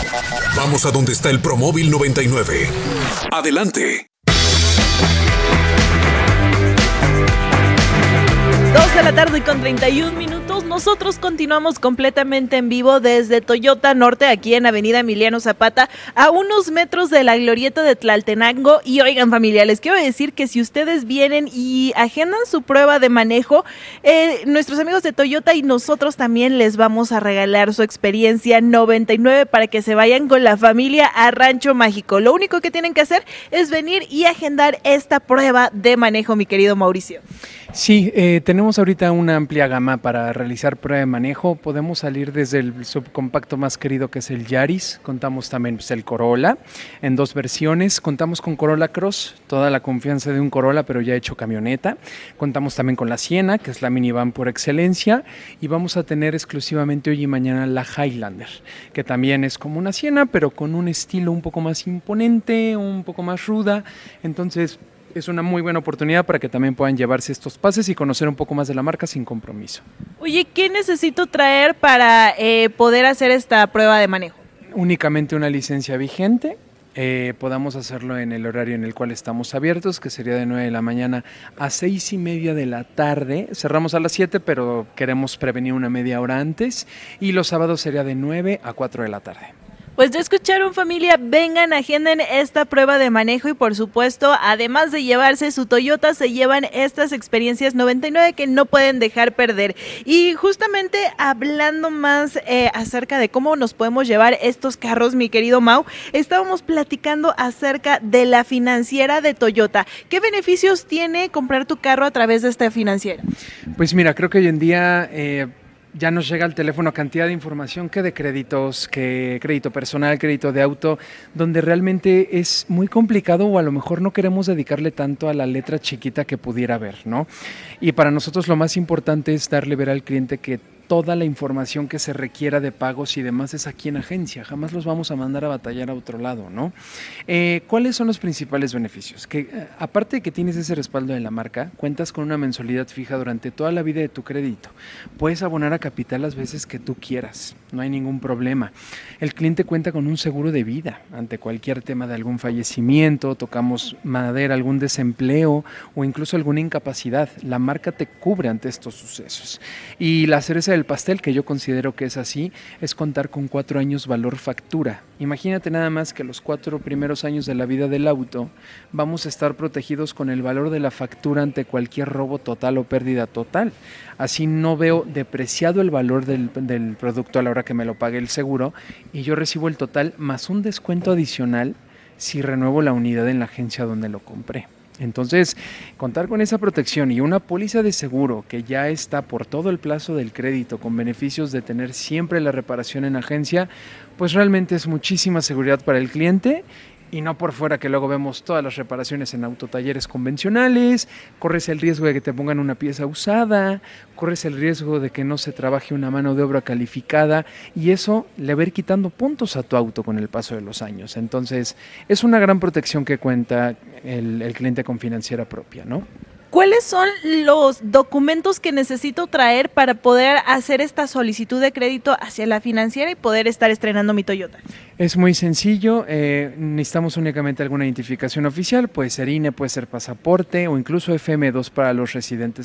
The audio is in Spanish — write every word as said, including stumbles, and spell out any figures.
Vamos a donde está el Promóvil noventa y nueve. Adelante. Dos de la tarde con treinta y un minutos. Nosotros continuamos completamente en vivo desde Toyota Norte, aquí en Avenida Emiliano Zapata, a unos metros de la glorieta de Tlaltenango. Y oigan, familia, les quiero decir que si ustedes vienen y agendan su prueba de manejo, eh, nuestros amigos de Toyota y nosotros también les vamos a regalar su experiencia noventa y nueve para que se vayan con la familia a Rancho Mágico. Lo único que tienen que hacer es venir y agendar esta prueba de manejo, mi querido Mauricio. Sí, eh, tenemos ahorita una amplia gama para realizar prueba de manejo. Podemos salir desde el subcompacto más querido, que es el Yaris. Contamos también pues, el Corolla en dos versiones. Contamos con Corolla Cross, toda la confianza de un Corolla, pero ya hecho camioneta. Contamos también con la Siena, que es la minivan por excelencia. Y vamos a tener exclusivamente hoy y mañana la Highlander, que también es como una Siena, pero con un estilo un poco más imponente, un poco más ruda. Entonces, es una muy buena oportunidad para que también puedan llevarse estos pases y conocer un poco más de la marca sin compromiso. Oye, ¿qué necesito traer para eh, poder hacer esta prueba de manejo? Únicamente una licencia vigente. Eh, podamos hacerlo en el horario en el cual estamos abiertos, que sería de nueve de la mañana a seis y media de la tarde. Cerramos a las siete, pero queremos prevenir una media hora antes. Y los sábados sería de nueve a cuatro de la tarde. Pues ya escucharon, familia, vengan, agenden esta prueba de manejo y por supuesto, además de llevarse su Toyota, se llevan estas experiencias noventa y nueve que no pueden dejar perder. Y justamente hablando más eh, acerca de cómo nos podemos llevar estos carros, mi querido Mau, estábamos platicando acerca de la financiera de Toyota. ¿Qué beneficios tiene comprar tu carro a través de esta financiera? Pues mira, creo que hoy en día... Eh, Ya nos llega al teléfono cantidad de información que de créditos, que crédito personal, crédito de auto, donde realmente es muy complicado o a lo mejor no queremos dedicarle tanto a la letra chiquita que pudiera haber, ¿no? Y para nosotros lo más importante es darle ver al cliente que toda la información que se requiera de pagos y demás es aquí en agencia, jamás los vamos a mandar a batallar a otro lado, ¿no? Eh, ¿Cuáles son los principales beneficios? Que eh, aparte de que tienes ese respaldo de la marca, cuentas con una mensualidad fija durante toda la vida de tu crédito. Puedes abonar a capital las veces que tú quieras, no hay ningún problema. El cliente cuenta con un seguro de vida ante cualquier tema de algún fallecimiento, tocamos madera, algún desempleo o incluso alguna incapacidad. La marca te cubre ante estos sucesos. Y la cereza del pastel, que yo considero que es así, es contar con cuatro años valor factura. Imagínate nada más que los cuatro primeros años de la vida del auto vamos a estar protegidos con el valor de la factura ante cualquier robo total o pérdida total. Así no veo depreciado el valor del, del producto a la hora que me lo pague el seguro y yo recibo el total más un descuento adicional si renuevo la unidad en la agencia donde lo compré. Entonces, contar con esa protección y una póliza de seguro que ya está por todo el plazo del crédito con beneficios de tener siempre la reparación en agencia, pues realmente es muchísima seguridad para el cliente y no por fuera que luego vemos todas las reparaciones en autotalleres convencionales, corres el riesgo de que te pongan una pieza usada, corres el riesgo de que no se trabaje una mano de obra calificada y eso le va a ir quitando puntos a tu auto con el paso de los años. Entonces, es una gran protección que cuenta el, el cliente con financiera propia, ¿no? ¿Cuáles son los documentos que necesito traer para poder hacer esta solicitud de crédito hacia la financiera y poder estar estrenando mi Toyota? Es muy sencillo, eh, necesitamos únicamente alguna identificación oficial, puede ser I N E, puede ser pasaporte o incluso F M dos para los residentes